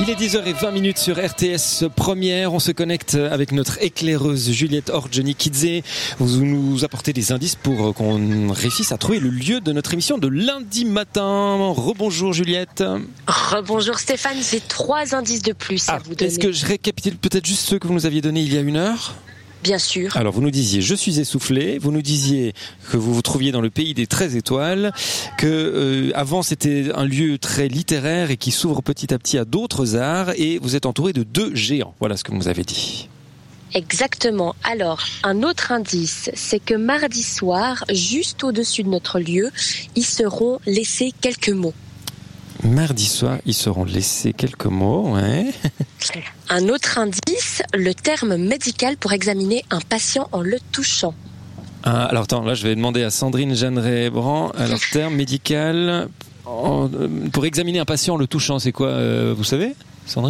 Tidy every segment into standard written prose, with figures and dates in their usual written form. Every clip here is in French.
Il est 10h20 sur RTS Première. On se connecte avec notre éclaireuse Juliette Orgenikidze. Vous nous apportez des indices pour qu'on réussisse à trouver le lieu de notre émission de lundi matin. Rebonjour Juliette. Rebonjour Stéphane, j'ai 3 indices de plus à vous donner. Est-ce que je récapitule peut-être juste ceux que vous nous aviez donnés il y a 1 heure ? Bien sûr. Alors vous nous disiez je suis essoufflé, vous nous disiez que vous vous trouviez dans le pays des 13 étoiles, que avant c'était un lieu très littéraire et qui s'ouvre petit à petit à d'autres arts, et vous êtes entouré de 2 géants. Voilà ce que vous nous avez dit. Exactement. Alors, un autre indice, c'est que mardi soir, juste au-dessus de notre lieu, ils seront laissés quelques mots. Mardi soir, ils seront laissés quelques mots, ouais. Un autre indice, le terme médical pour examiner un patient en le touchant. Alors attends, là je vais demander à Sandrine Jeanneret-Brand. Alors terme médical pour examiner un patient en le touchant, c'est quoi vous savez, Sandrine ?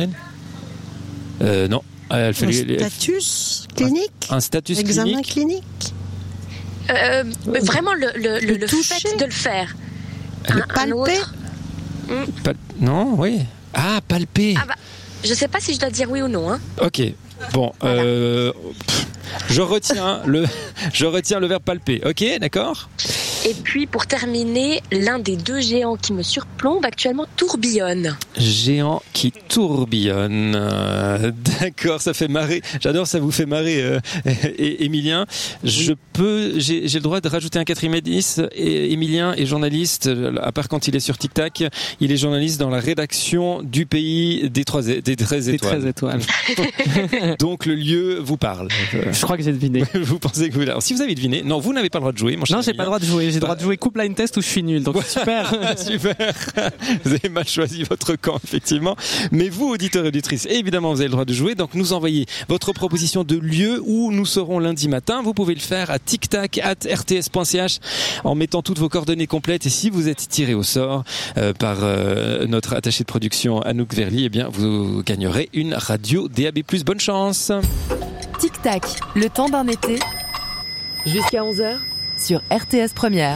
Non. Elle fait status clinique. Un status examen clinique. Vraiment le fait de le faire. Palper. Non, oui. Ah, palper. Ah bah, je sais pas si je dois dire oui ou non. Hein. Ok. Bon, voilà. Je retiens le verbe palper. Ok, d'accord. Et puis pour terminer, l'un des 2 géants qui me surplombe actuellement tourbillonne. Géant qui tourbillonne. D'accord, ça fait marrer. J'adore, ça vous fait marrer, Émilien. J'ai le droit de rajouter un 4e indice. Émilien est journaliste, à part quand il est sur TikTok, il est journaliste dans la rédaction du pays des 13 étoiles. Donc le lieu vous parle. Je crois que j'ai deviné. Vous pensez que alors, si vous avez deviné, non, vous n'avez pas le droit de jouer, mon cher. Non, j'ai pas le droit de jouer. J'ai le droit de jouer coupe blind test où je suis nul. Donc super. Super. Vous avez mal choisi votre camp, effectivement. Mais vous, auditeurs et auditrices, évidemment, vous avez le droit de jouer. Donc nous envoyez votre proposition de lieu où nous serons lundi matin. Vous pouvez le faire à tictac@rts.ch en mettant toutes vos coordonnées complètes. Et si vous êtes tiré au sort par notre attaché de production Anouk Verly, eh bien vous gagnerez une radio DAB+. Bonne chance. Tic Tac, le temps d'un été. Jusqu'à 11h sur RTS Première.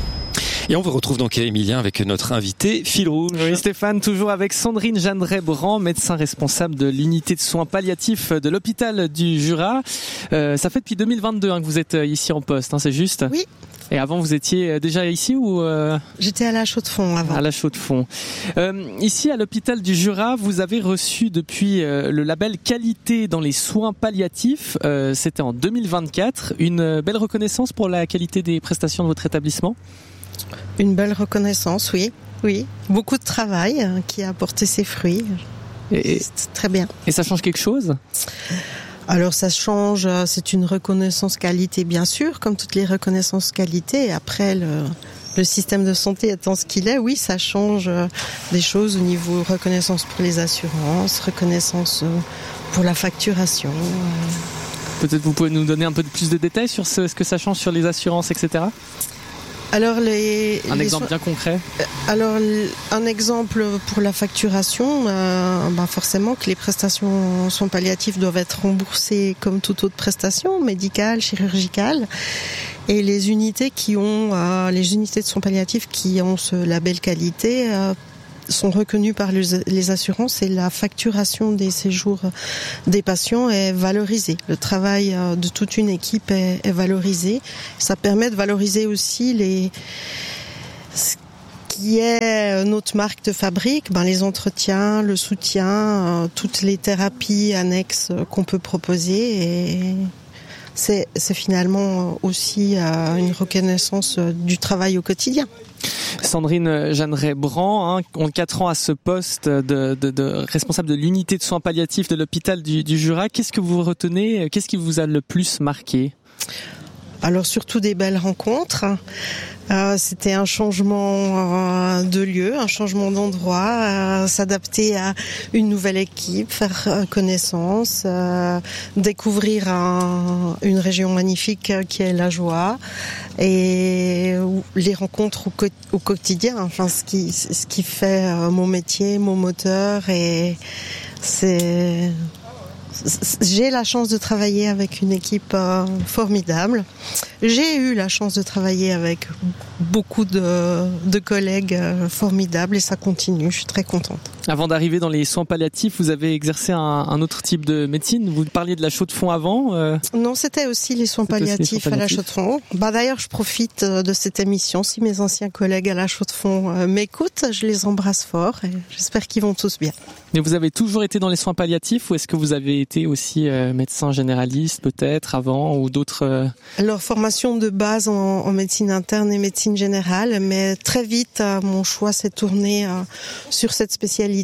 Et on vous retrouve donc, Émilien, avec notre invité Fil Rouge. Oui, Stéphane, toujours avec Sandrine Jeanneret-Brand, médecin responsable de l'unité de soins palliatifs de l'hôpital du Jura. Ça fait depuis 2022 que vous êtes ici en poste, c'est juste ? Oui. Et avant, vous étiez déjà ici ou J'étais à la Chaux-de-Fonds avant. À la Chaux-de-Fonds. Ici, à l'hôpital du Jura, vous avez reçu depuis le label qualité dans les soins palliatifs. C'était en 2024. Une belle reconnaissance pour la qualité des prestations de votre établissement ? Une belle reconnaissance, oui. Oui. Beaucoup de travail qui a apporté ses fruits. C'est très bien. Et ça change quelque chose ? Alors ça change, c'est une reconnaissance qualité bien sûr, comme toutes les reconnaissances qualité. Après le système de santé étant ce qu'il est, oui, ça change des choses au niveau reconnaissance pour les assurances, reconnaissance pour la facturation. Peut-être vous pouvez nous donner un peu plus de détails sur ce que ça change sur les assurances, etc. Alors un exemple bien concret. Alors un exemple pour la facturation, forcément que les prestations soins palliatifs doivent être remboursées comme toute autre prestation médicale, chirurgicale, et les unités de soins palliatifs qui ont ce label qualité sont reconnues par les assurances, et la facturation des séjours des patients est valorisée. Le travail de toute une équipe est valorisé. Ça permet de valoriser aussi ce qui est notre marque de fabrique, les entretiens, le soutien, toutes les thérapies annexes qu'on peut proposer, et c'est finalement aussi une reconnaissance du travail au quotidien. Sandrine Jeanneret-Brand, en 4 ans à ce poste de responsable de l'unité de soins palliatifs de l'hôpital du Jura, qu'est-ce que vous retenez ? Qu'est-ce qui vous a le plus marqué ? Alors surtout des belles rencontres. C'était un changement de lieu, un changement d'endroit, s'adapter à une nouvelle équipe, faire connaissance, découvrir une région magnifique qui est la Joie, et les rencontres au quotidien, ce qui fait mon métier, mon moteur, et j'ai la chance de travailler avec une équipe formidable. J'ai eu la chance de travailler avec beaucoup de collègues formidables, et ça continue. Je suis très contente. Avant d'arriver dans les soins palliatifs, vous avez exercé un autre type de médecine. Vous parliez de la Chaux-de-Fonds avant. Non, c'était aussi les soins palliatifs à la Chaux-de-Fonds. D'ailleurs, je profite de cette émission. Si mes anciens collègues à la Chaux-de-Fonds m'écoutent, je les embrasse fort et j'espère qu'ils vont tous bien. Mais vous avez toujours été dans les soins palliatifs ou est-ce que vous avez été aussi médecin généraliste peut-être avant ou d'autres Alors, formation de base en médecine interne et médecine générale, mais très vite, mon choix s'est tourné sur cette spécialité.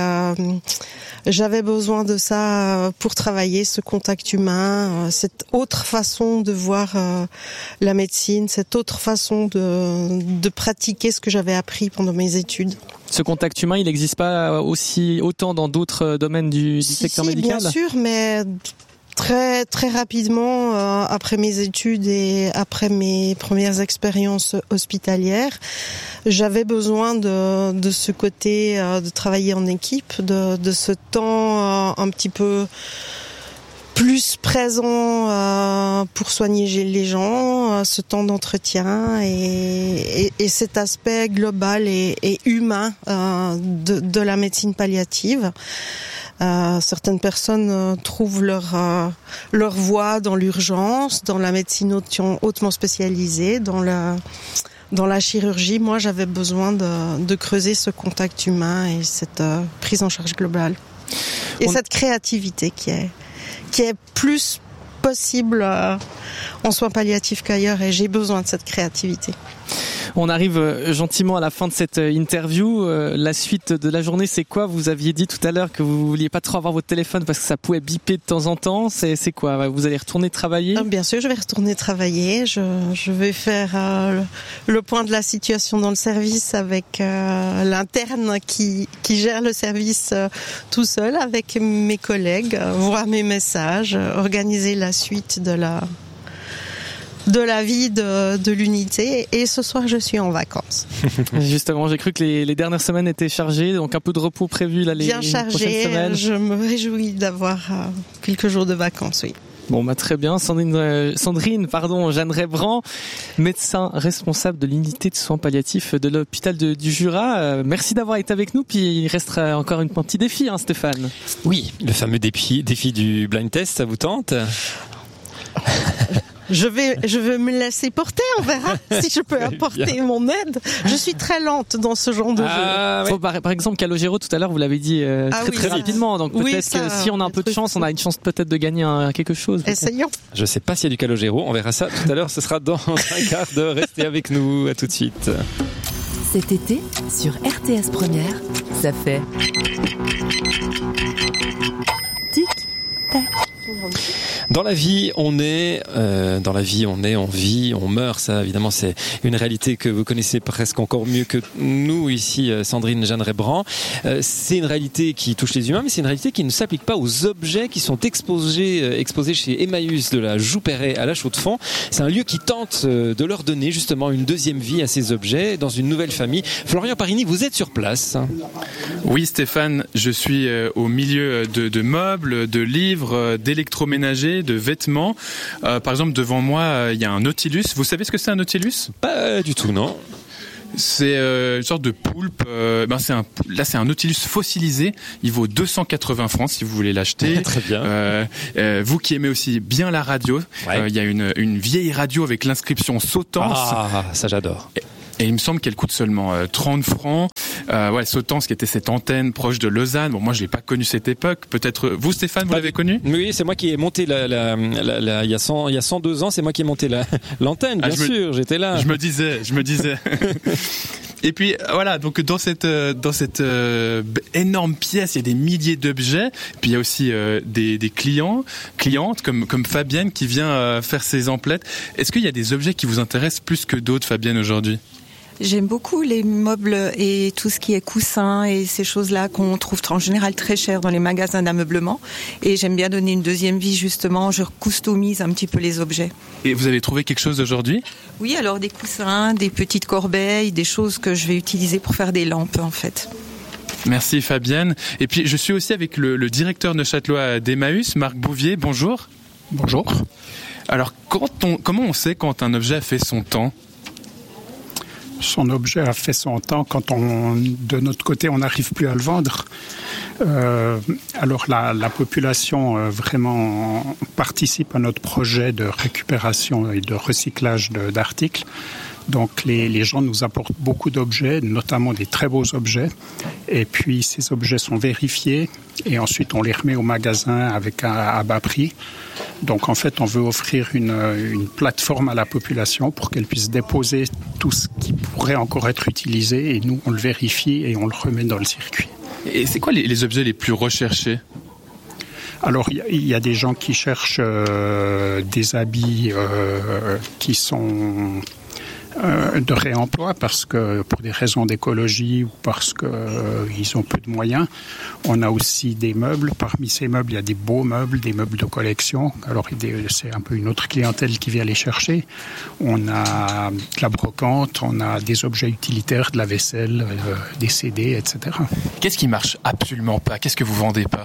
J'avais besoin de ça pour travailler, ce contact humain, cette autre façon de voir la médecine, cette autre façon de pratiquer ce que j'avais appris pendant mes études. Ce contact humain, il n'existe pas autant dans d'autres domaines du secteur médical ? Bien sûr, mais très très rapidement, après mes études et après mes premières expériences hospitalières, j'avais besoin de ce côté de travailler en équipe, de ce temps un petit peu plus présent pour soigner les gens, ce temps d'entretien et cet aspect global et humain de la médecine palliative. Certaines personnes trouvent leur voie dans l'urgence, dans la médecine hautement spécialisée, dans la chirurgie. Moi, j'avais besoin de creuser ce contact humain et cette prise en charge globale. Et cette créativité qui est plus possible en soins palliatifs qu'ailleurs, et j'ai besoin de cette créativité. On arrive gentiment à la fin de cette interview. La suite de la journée, c'est quoi ? Vous aviez dit tout à l'heure que vous vouliez pas trop avoir votre téléphone parce que ça pouvait biper de temps en temps. C'est quoi ? Vous allez retourner travailler ? Bien sûr, je vais retourner travailler. Je vais faire le point de la situation dans le service avec l'interne qui gère le service tout seul, avec mes collègues, voir mes messages, organiser la suite de la vie de l'unité, et ce soir je suis en vacances. Justement, j'ai cru que les dernières semaines étaient chargées, donc un peu de repos prévu là, les prochaines semaines. Je me réjouis d'avoir quelques jours de vacances, oui. Bon, très bien. Sandrine, Jeanne Rebrand, médecin responsable de l'unité de soins palliatifs de l'hôpital du Jura. Merci d'avoir été avec nous. Puis il restera encore un petit défi, Stéphane. Oui, le fameux défi du blind test, ça vous tente ? Je vais me laisser porter, on verra si je peux apporter mon aide. Je suis très lente dans ce genre de jeu. Ouais. Par exemple, Calogero, tout à l'heure, vous l'avez dit très rapidement. Donc peut-être que si on a un peu de chance, on a une chance peut-être de gagner quelque chose. Essayons. Je ne sais pas s'il y a du Calogero, on verra ça tout à l'heure. Ce sera dans un quart d'heure. Restez avec nous, à tout de suite. Cet été, sur RTS Première, ça fait tic-tac. Dans la vie, on vit, on meurt. Ça, évidemment, c'est une réalité que vous connaissez presque encore mieux que nous ici, Sandrine, Jeanne Rebrand. C'est une réalité qui touche les humains, mais c'est une réalité qui ne s'applique pas aux objets qui sont exposés chez Emmaüs de la Joux-Perret à la Chaux-de-Fonds. C'est un lieu qui tente de leur donner justement une deuxième vie à ces objets dans une nouvelle famille. Florian Parini, vous êtes sur place. Oui, Stéphane, je suis au milieu de meubles, de livres, d'électroménagers, de vêtements. Par exemple, devant moi, il y a un Nautilus. Vous savez ce que c'est un Nautilus ? Pas du tout, non. C'est une sorte de poulpe. C'est un Nautilus fossilisé. Il vaut 280 francs si vous voulez l'acheter. Très bien. Vous qui aimez aussi bien la radio, il y a une vieille radio avec l'inscription Sautance. Ah, ça j'adore. Et il me semble qu'elle coûte seulement 30 francs. Sautance, qui était cette antenne proche de Lausanne. Bon, moi, je l'ai pas connue cette époque. Peut-être vous, Stéphane, vous l'avez connue ? Oui, c'est moi qui ai monté il y a 102 ans, c'est moi qui ai monté l'antenne, bien sûr, j'étais là. Je me disais. Et puis voilà, donc dans cette énorme pièce, il y a des milliers d'objets. Puis il y a aussi des clientes comme Fabienne qui vient faire ses emplettes. Est-ce qu'il y a des objets qui vous intéressent plus que d'autres, Fabienne, aujourd'hui ? J'aime beaucoup les meubles et tout ce qui est coussins et ces choses-là qu'on trouve en général très chères dans les magasins d'ameublement. Et j'aime bien donner une deuxième vie, justement. Je customise un petit peu les objets. Et vous avez trouvé quelque chose aujourd'hui ? Oui, alors des coussins, des petites corbeilles, des choses que je vais utiliser pour faire des lampes, en fait. Merci Fabienne. Et puis je suis aussi avec le directeur neuchâtelois d'Emmaüs, Marc Bouvier. Bonjour. Bonjour. Alors comment on sait quand un objet a fait son temps ? son objet a fait son temps quand de notre côté, on n'arrive plus à le vendre. Alors la population vraiment participe à notre projet de récupération et de recyclage d'articles. Donc les gens nous apportent beaucoup d'objets, notamment des très beaux objets. Et puis ces objets sont vérifiés et ensuite on les remet au magasin à bas prix. Donc en fait on veut offrir une plateforme à la population pour qu'elle puisse déposer tout ce qui pourrait encore être utilisé et nous on le vérifie et on le remet dans le circuit. Et c'est quoi les objets les plus recherchés ? Alors, il y a des gens qui cherchent des habits qui sont de réemploi parce que pour des raisons d'écologie ou parce qu'ils ont peu de moyens. On a aussi des meubles. Parmi ces meubles, il y a des beaux meubles, des meubles de collection. Alors, c'est un peu une autre clientèle qui vient les chercher. On a de la brocante, on a des objets utilitaires, de la vaisselle, des CD, etc. Qu'est-ce qui marche absolument pas ? Qu'est-ce que vous vendez pas ?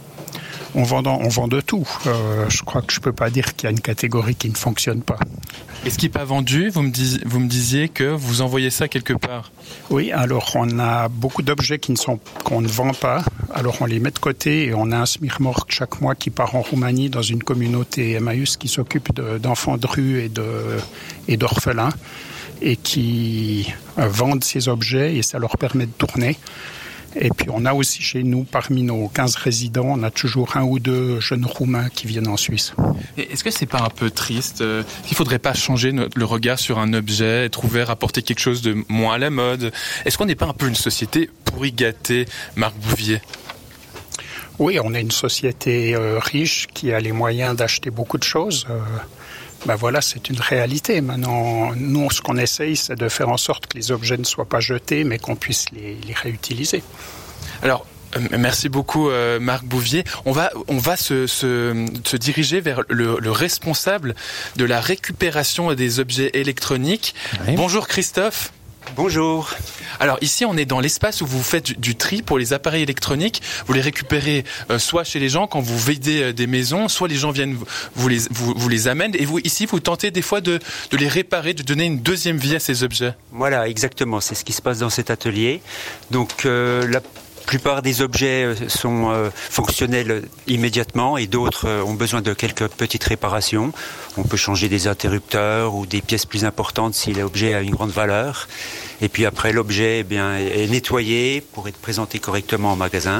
On vend de tout. Je crois que je peux pas dire qu'il y a une catégorie qui ne fonctionne pas. Et ce qui n'est pas vendu, vous me disiez que vous envoyez ça quelque part. Oui, alors on a beaucoup d'objets qu'on ne vend pas. Alors on les met de côté et on a un smirmorgue chaque mois qui part en Roumanie dans une communauté Emmaüs qui s'occupe d'enfants de rue et d'orphelins et qui vendent ces objets et ça leur permet de tourner. Et puis on a aussi chez nous, parmi nos 15 résidents, on a toujours 1 ou 2 jeunes Roumains qui viennent en Suisse. Et est-ce que c'est pas un peu triste ? Il ne faudrait pas changer le regard sur un objet, être ouvert à porter quelque chose de moins à la mode ? Est-ce qu'on n'est pas un peu une société pourri gâtée, Marc Bouvier ? Oui, on est une société riche qui a les moyens d'acheter beaucoup de choses. Voilà, c'est une réalité. Maintenant, nous, ce qu'on essaye, c'est de faire en sorte que les objets ne soient pas jetés, mais qu'on puisse les réutiliser. Alors, merci beaucoup, Marc Bouvier. On va se diriger vers le responsable de la récupération des objets électroniques. Oui. Bonjour, Christophe. Bonjour. Alors ici on est dans l'espace où vous faites du tri pour les appareils électroniques. Vous les récupérez soit chez les gens quand vous videz des maisons, soit les gens viennent vous les amènent et vous ici vous tentez des fois de les réparer, de donner une deuxième vie à ces objets. Voilà, exactement, c'est ce qui se passe dans cet atelier. Donc la plupart des objets sont fonctionnels immédiatement et d'autres ont besoin de quelques petites réparations. On peut changer des interrupteurs ou des pièces plus importantes si l'objet a une grande valeur. Et puis après, l'objet est nettoyé pour être présenté correctement en magasin.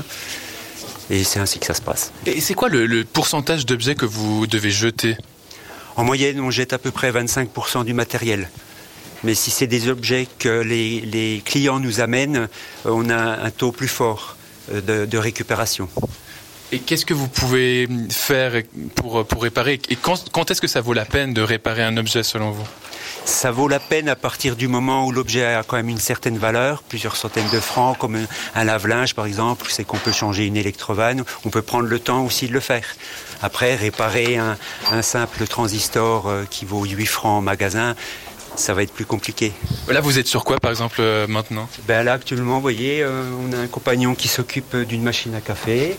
Et c'est ainsi que ça se passe. Et c'est quoi le pourcentage d'objets que vous devez jeter ? En moyenne, on jette à peu près 25% du matériel. Mais si c'est des objets que les clients nous amènent, on a un taux plus fort de récupération. Et qu'est-ce que vous pouvez faire pour réparer ? Et quand est-ce que ça vaut la peine de réparer un objet selon vous ? Ça vaut la peine à partir du moment où l'objet a quand même une certaine valeur, plusieurs centaines de francs, comme un lave-linge par exemple, c'est qu'on peut changer une électrovanne, on peut prendre le temps aussi de le faire. Après, réparer un simple transistor qui vaut 8 francs en magasin, ça va être plus compliqué. Là, vous êtes sur quoi, par exemple, maintenant ? Là, actuellement, vous voyez, on a un compagnon qui s'occupe d'une machine à café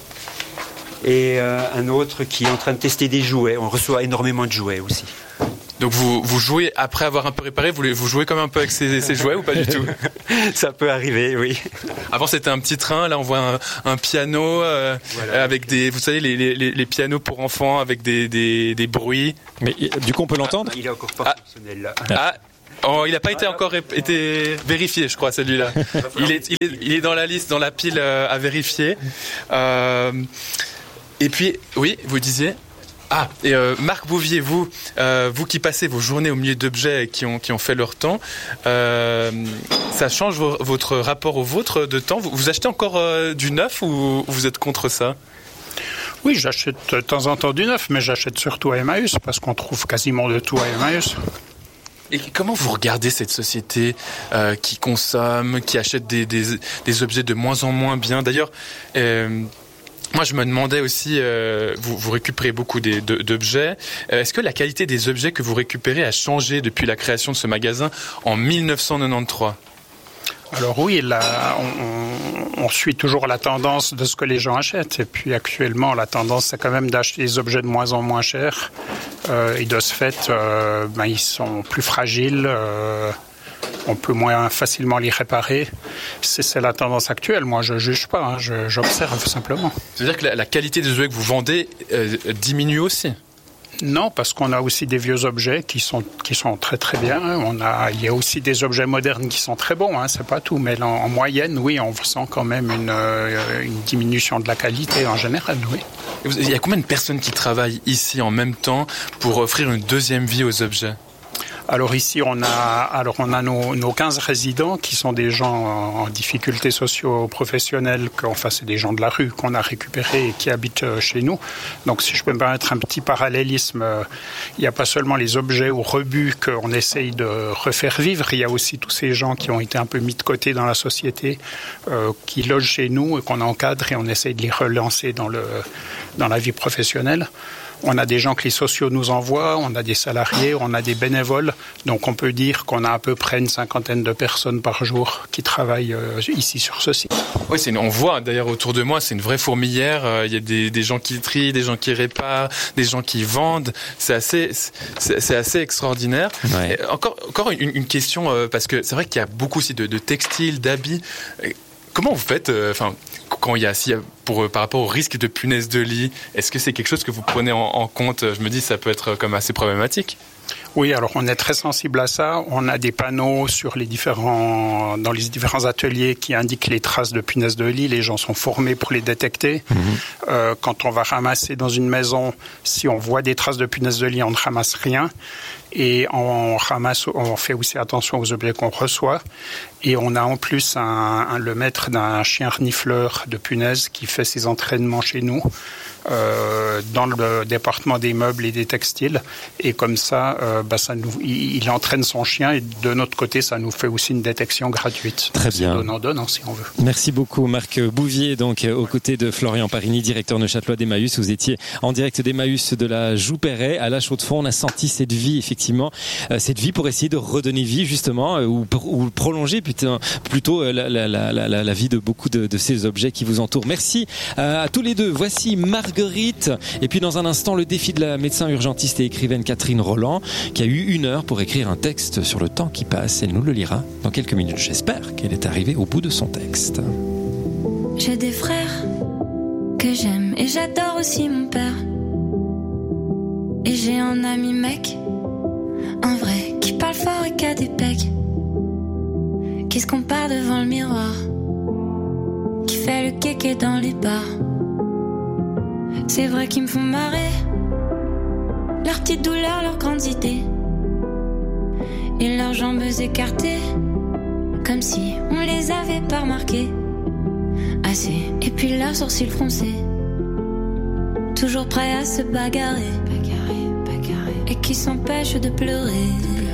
et un autre qui est en train de tester des jouets. On reçoit énormément de jouets aussi. Donc vous jouez, après avoir un peu réparé, vous jouez comme un peu avec ces jouets ou pas du tout ? Ça peut arriver, oui. Avant c'était un petit train, là on voit un piano voilà. Avec vous savez les pianos pour enfants avec des bruits. Mais du coup on peut l'entendre ? Il est encore pas fonctionnel là. Oh, il n'a pas été encore été vérifié, je crois, celui-là. Il est dans la liste, dans la pile à vérifier. Et puis, oui, vous disiez ? Et Marc Bouvier, vous qui passez vos journées au milieu d'objets qui ont fait leur temps, ça change votre rapport au vôtre de temps ? Vous achetez encore du neuf ou vous êtes contre ça ? Oui, j'achète de temps en temps du neuf, mais j'achète surtout à Emmaüs parce qu'on trouve quasiment de tout à Emmaüs. Et comment vous regardez cette société qui consomme, qui achète des objets de moins en moins bien ? D'ailleurs, moi, je me demandais aussi, vous récupérez beaucoup d'objets. Est-ce que la qualité des objets que vous récupérez a changé depuis la création de ce magasin en 1993 ? Alors oui, là, on suit toujours la tendance de ce que les gens achètent. Et puis actuellement, la tendance, c'est quand même d'acheter des objets de moins en moins chers. Et de ce fait, ils sont plus fragiles. on peut moins facilement les réparer. C'est la tendance actuelle. Moi, je juge pas, j'observe simplement. C'est-à-dire que la qualité des objets que vous vendez diminue aussi? Non, parce qu'on a aussi des vieux objets qui sont très très bien. Il y a aussi des objets modernes qui sont très bons, c'est pas tout. Mais en moyenne, oui, on sent quand même une diminution de la qualité en général, oui. Il y a combien de personnes qui travaillent ici en même temps pour offrir une deuxième vie aux objets? Alors ici, on a nos 15 résidents qui sont des gens en difficulté socio-professionnelle, c'est des gens de la rue qu'on a récupérés et qui habitent chez nous. Donc si je peux me permettre un petit parallélisme, il n'y a pas seulement les objets ou rebuts qu'on essaye de refaire vivre, il y a aussi tous ces gens qui ont été un peu mis de côté dans la société, qui logent chez nous et qu'on encadre et on essaye de les relancer dans la vie professionnelle. On a des gens que les sociaux nous envoient, on a des salariés, on a des bénévoles. Donc on peut dire qu'on a à peu près une 50aine de personnes par jour qui travaillent ici sur ce site. Oui, on voit d'ailleurs autour de moi, c'est une vraie fourmilière. Il y a des gens qui trient, des gens qui réparent, des gens qui vendent. C'est assez extraordinaire. Ouais. Encore une question, parce que c'est vrai qu'il y a beaucoup aussi de textiles, d'habits. Comment vous faites par rapport au risque de punaise de lit, est-ce que c'est quelque chose que vous prenez en compte? Je me dis ça peut être comme assez problématique. Oui, alors on est très sensible à ça. On a des panneaux dans les différents ateliers qui indiquent les traces de punaises de lit. Les gens sont formés pour les détecter. Quand on va ramasser dans une maison, si on voit des traces de punaises de lit, on ne ramasse rien. Et on fait aussi attention aux objets qu'on reçoit. Et on a en plus le maître d'un chien renifleur de punaises qui fait ses entraînements chez nous, dans le département des meubles et des textiles. Et comme ça, il entraîne son chien et de notre côté, ça nous fait aussi une détection gratuite. Très bien. C'est donnant-donnant si on veut. Merci beaucoup Marc Bouvier, donc aux côtés de Florian Parini, directeur neuchâtelois d'Emmaüs. Vous étiez en direct d'Emmaüs de la Joux-Perret à la Chaux-de-Fonds. On a senti cette vie, effectivement, cette vie pour essayer de redonner vie justement, ou prolonger plutôt la vie de beaucoup de ces objets qui vous entourent. Merci à tous les deux. Voici Marguerite, et puis dans un instant le défi de la médecin urgentiste et écrivaine Catherine Roland, qui a eu 1 heure pour écrire un texte sur le temps qui passe. Elle nous le lira dans quelques minutes. J'espère qu'elle est arrivée au bout de son texte. J'ai des frères que j'aime et j'adore aussi mon père. Et j'ai un ami mec, un vrai, qui parle fort et qui a des pecs, qui se compare devant le miroir, qui fait le kéké dans les bars. C'est vrai qu'ils me font marrer, leurs petites douleurs, leurs grandes idées, et leurs jambes écartées, comme si on les avait pas remarquées assez. Et puis leurs sourcils froncés, toujours prêts à se bagarrer, et qui s'empêchent de pleurer.